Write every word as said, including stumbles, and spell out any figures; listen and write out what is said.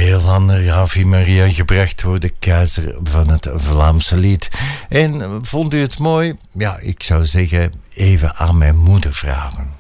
heel ander Ave Maria gebracht door de keizer van het Vlaamse lied. En vond u het mooi? Ja, ik zou zeggen even aan mijn moeder vragen.